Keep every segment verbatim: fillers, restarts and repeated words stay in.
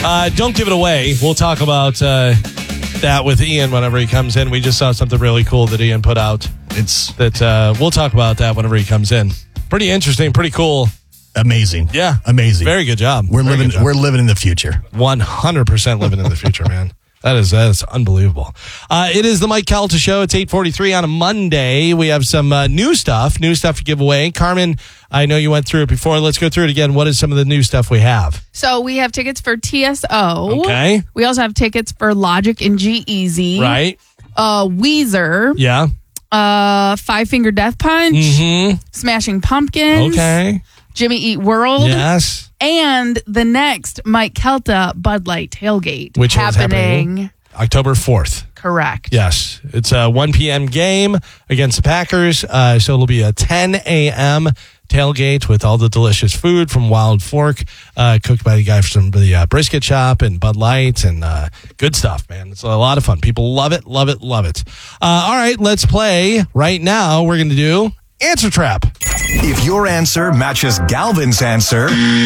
Uh, don't give it away. We'll talk about uh, that with Ian whenever he comes in. We just saw something really cool that Ian put out. It's that uh, we'll talk about that whenever he comes in. Pretty interesting, pretty cool. Amazing. Yeah. Amazing. Very good job. We're Very living good job. we're living in the future. one hundred percent living in the future, man. That is that is unbelievable. Uh, it is the Mike Calta Show. It's eight forty-three on a Monday. We have some uh, new stuff, new stuff to give away. Carmen, I know you went through it before. Let's go through it again. What is some of the new stuff we have? So we have tickets for T S O. Okay. We also have tickets for Logic and G-Eazy. Right. Uh, Weezer. Yeah. Uh, Five Finger Death Punch. Mm-hmm. Smashing Pumpkins. Okay. Jimmy Eat World. Yes. And the next Mike Kelta Bud Light Tailgate. Which happening. is happening October fourth. Correct. Yes. It's a one p.m. game against the Packers. Uh, so it'll be a ten a.m. tailgate with all the delicious food from Wild Fork, uh, cooked by the guy from the uh, brisket shop and Bud Light and uh, good stuff, man. It's a lot of fun. People love it, love it, love it. Uh, all right, let's play. Right now, we're going to do Answer Trap. If your answer matches Galvin's answer,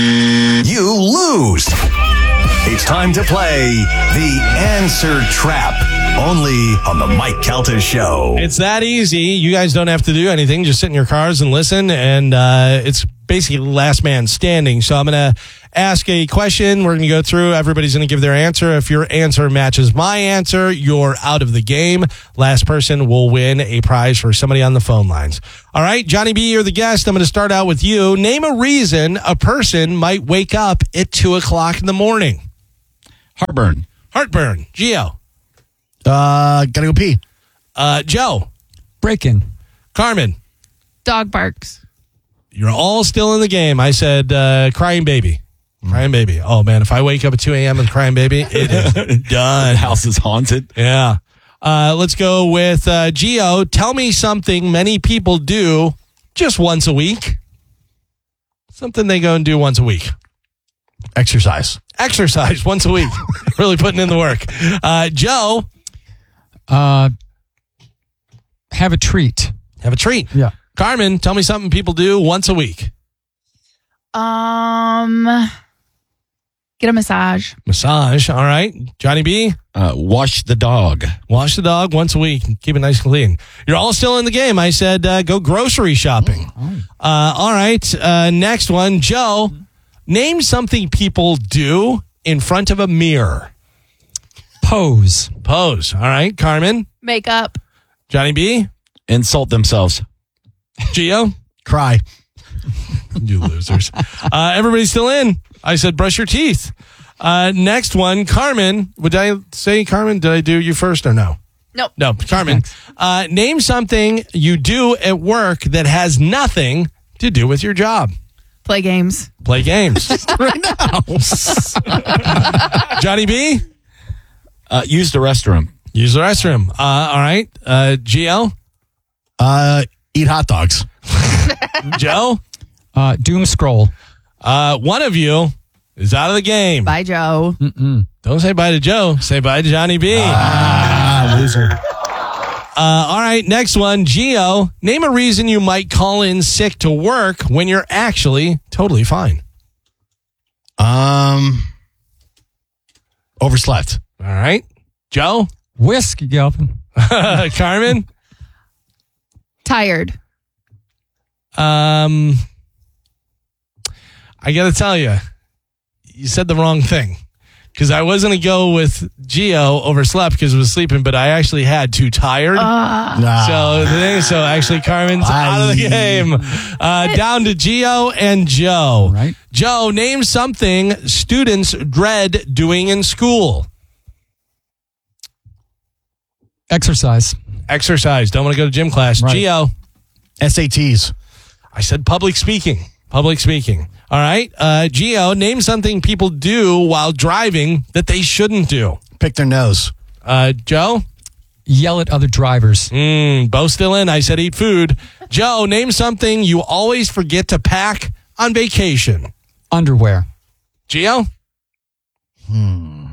you lose. It's time to play the Answer Trap, only on the Mike Calta Show. It's that easy. You guys don't have to do anything. Just sit in your cars and listen, and uh, it's basically last man standing. So I'm going to ask a question. We're going to go through. Everybody's going to give their answer. If your answer matches my answer, you're out of the game. Last person will win a prize for somebody on the phone lines. All right, Johnny B, you're the guest. I'm going to start out with you. Name a reason a person might wake up at two o'clock in the morning. Heartburn. Heartburn. Gio. Uh, gotta go pee. Uh, Joe. Break-in. Carmen. Dog barks. You're all still in the game. I said uh, crying baby. Crying baby. Oh, man, if I wake up at two a.m. and crying baby, it is done. The house is haunted. Yeah. Uh, let's go with uh, Gio. Tell me something many people do just once a week. Something they go and do once a week. Exercise. Exercise once a week. Really putting in the work. Uh, Joe. Uh, have a treat. Have a treat. Yeah. Carmen, tell me something people do once a week. Um, get a massage. Massage. All right. Johnny B. Uh, wash the dog. Wash the dog once a week. Keep it nice and clean. You're all still in the game. I said uh, go grocery shopping. Oh. Uh, all right. Uh, next one. Joe, name something people do in front of a mirror. Pose. Pose. All right. Carmen. Makeup. Johnny B. Insult themselves. Gio. Cry. You losers. Uh, everybody's still in. I said brush your teeth. Uh, next one. Carmen. Would I say Carmen? Did I do you first or no? Nope. No. Carmen. Uh, name something you do at work that has nothing to do with your job. Play games. Play games. Right now. Johnny B. Uh, use the restroom. Use the restroom. Uh, all right. Uh, G L. Uh, eat hot dogs. Joe. Uh, doom scroll. Uh, one of you is out of the game. Bye, Joe. Mm-mm. Don't say bye to Joe. Say bye to Johnny B. Ah, loser. Uh, all right. Next one. Gio. Name a reason you might call in sick to work when you're actually totally fine. Um, overslept. All right. Joe. Whiskey, Galvin. Carmen. Tired. Um, I got to tell you, you said the wrong thing. Because I was going to go with Gio overslept because I was sleeping, but I actually had too tired. Uh, Nah. So the thing, so actually Carmen's out of the Aye. game. Uh, down to Gio and Joe. Right. Joe, name something students dread doing in school. Exercise. Exercise. Don't want to go to gym class. Right. Gio. S A Ts. I said public speaking. Public speaking. All right. Uh, Gio, name something people do while driving that they shouldn't do. Pick their nose. Uh, Joe? Yell at other drivers. Mm, Bo still in. I said eat food. Joe, name something you always forget to pack on vacation. Underwear. Gio? Hmm.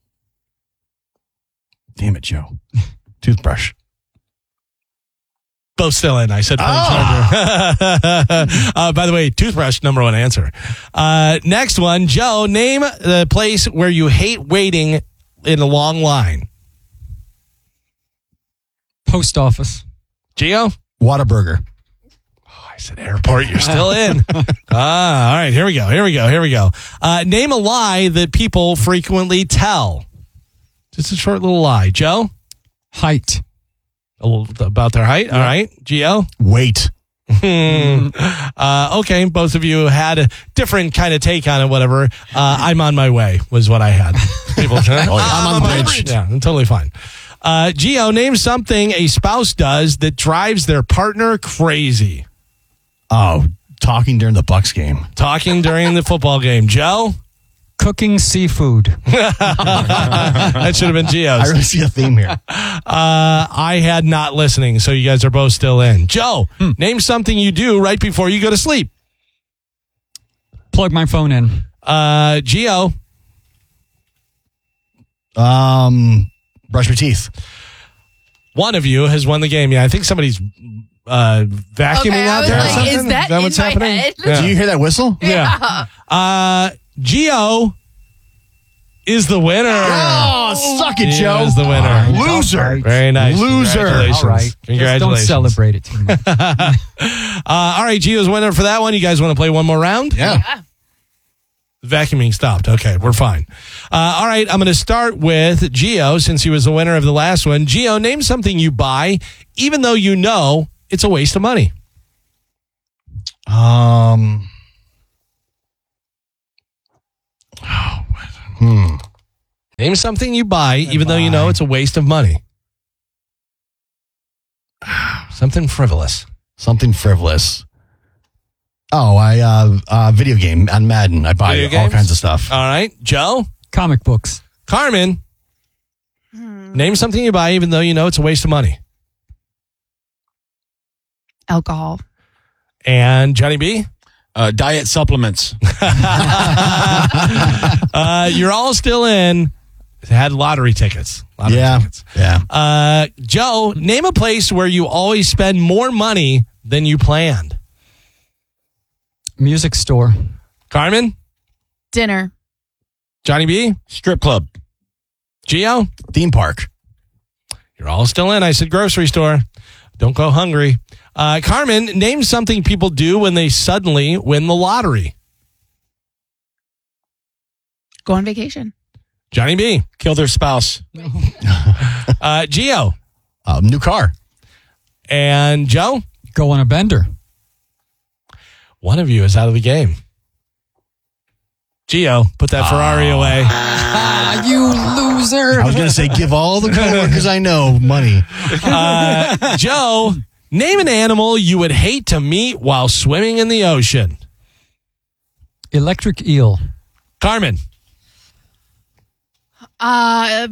Damn it, Joe. Toothbrush. Both still in. I said phone charger. uh, by the way, toothbrush, number one answer. Uh, next one, Joe, name the place where you hate waiting in a long line. Post office. Gio? Whataburger. Oh, I said airport. You're still in. ah, all right. Here we go. Here we go. Here we go. Uh, name a lie that people frequently tell. Just a short little lie. Joe? Height. A little about their height. All right. Gio? Weight. Hmm. Uh, okay, both of you had a different kind of take on it, whatever. Uh, I'm on my way was what I had. People, I'm on the bridge. Yeah, I'm totally fine. Uh, Gio, name something a spouse does that drives their partner crazy. Oh, talking during the Bucks game. Talking during the football game. Joe? Cooking seafood. That should have been I Gio's. really see a theme here. Uh, I had not listening, so you guys are both still in. Joe, Hmm. name something you do right before you go to sleep. Plug my phone in. Uh, Gio? Um, brush my teeth. One of you has won the game. Yeah, I think somebody's uh, vacuuming Okay, I out was there. or like, something. is that in what's my happening? head? Yeah. Do you hear that whistle? Yeah. Uh, Gio is the winner. Oh, suck it, Gio Joe. is the winner. Loser. Very nice. Loser. Congratulations. All right. Just Congratulations. don't celebrate it too much. Uh, all right, Gio's winner for that one. You guys want to play one more round? Yeah. Vacuuming stopped. Okay, we're fine. Uh, all right, I'm going to start with Gio since he was the winner of the last one. Gio, name something you buy even though you know it's a waste of money. Um. Oh, hmm. Name something you buy even though you know it's a waste of money. Something frivolous. Something frivolous. Oh, I uh, uh video game on Madden. I buy Video all games? kinds of stuff. All right, Joe? Comic books. Carmen, name something you buy even though you know it's a waste of money. Alcohol. And Johnny B? Uh, diet supplements. Uh, you're all still in. Had lottery tickets. Lottery yeah, tickets. yeah. Uh, Joe, name a place where you always spend more money than you planned. Music store. Carmen? Dinner. Johnny B? Strip club. Gio? Theme park. You're all still in. I said grocery store. Don't go hungry. Uh, Carmen, name something people do when they suddenly win the lottery. Go on vacation. Johnny B? Kill their spouse. Uh, Gio? Uh, new car. And Joe? Go on a bender. One of you is out of the game. Gio, put that Ferrari away. Ah, you loser. I was going to say, give all the coworkers I know money. Uh, Joe, name an animal you would hate to meet while swimming in the ocean. Electric eel. Carmen. Uh,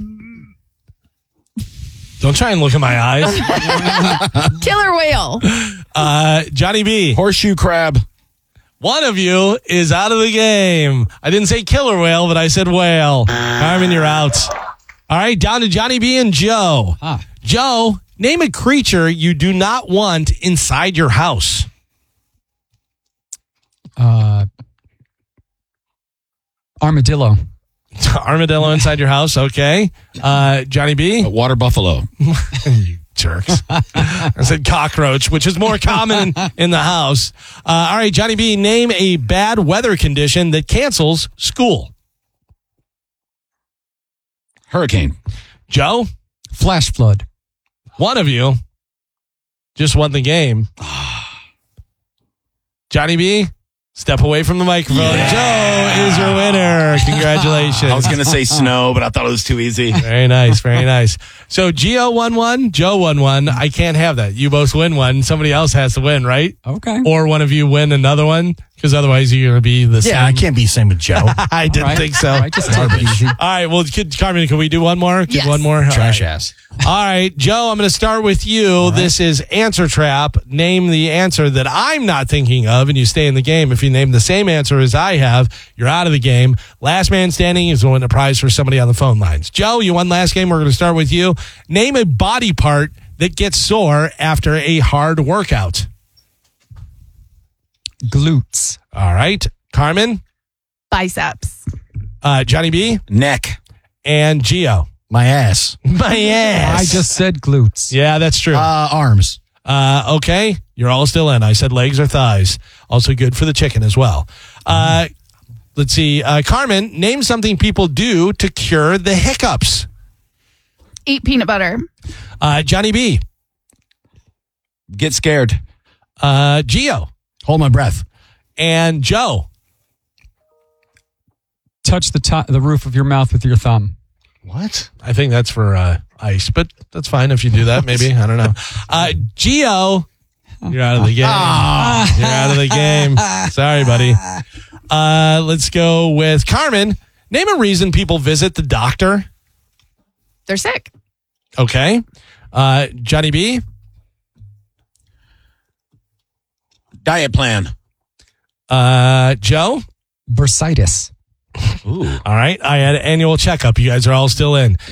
Don't try and look in my eyes. killer whale. Uh, Johnny B. Horseshoe crab. One of you is out of the game. I didn't say killer whale, but I said whale. Carmen, you're out. All right, down to Johnny B and Joe. Ah. Joe, name a creature you do not want inside your house. Uh, armadillo. Armadillo inside your house, okay. Uh, Johnny B. A water buffalo. You jerks. I said cockroach, which is more common in the house. Uh, all right, Johnny B, name a bad weather condition that cancels school. Hurricane. Joe, Flash flood. one of you just won the game. Johnny B, step away from the microphone. Joe is your winner. Congratulations. I was going to say snow, but I thought it was too easy. Very nice, very nice. So Gio won one, Joe won one. I can't have that. You both win one. Somebody else has to win, right? Okay. Or one of you win another one, because otherwise you're going to be the same. Yeah, I can't be same with Joe. I didn't Right. think so. All right, just take it easy. All right, well, could, Carmen, can we do one more? Could Yes. One more? All Trash right. ass. All right, Joe, I'm going to start with you. This is Answer Trap. Name the answer that I'm not thinking of, and you stay in the game. If you name the same answer as I have, you're out of the game. Last man standing is going to win a prize for somebody on the phone lines. Joe, you won last game. We're going to start with you. Name a body part that gets sore after a hard workout? Glutes. All right. Carmen, Biceps. uh, Johnny B, Neck. and Gio. My ass. My ass. I just said glutes. Yeah, that's true. Uh, arms. Uh, okay, you're all still in. I said legs or thighs. Also good for the chicken as well. Uh, let's see. Uh, Carmen, name something people do to cure the hiccups. Eat peanut butter. Uh, Johnny B, Get scared. uh, Gio, Hold my breath. and Joe. Touch the top, the roof of your mouth with your thumb. What? I think that's for uh, ice, but that's fine if you do that. Maybe I don't know. Uh, Gio, you're out of the game. You're out of the game. Sorry, buddy. Uh, let's go with Carmen. Name a reason people visit the doctor. They're sick. Okay. Uh, Johnny B, Diet plan. uh, Joe. Bursitis. Ooh. All right. I had an annual checkup. You guys are all still in.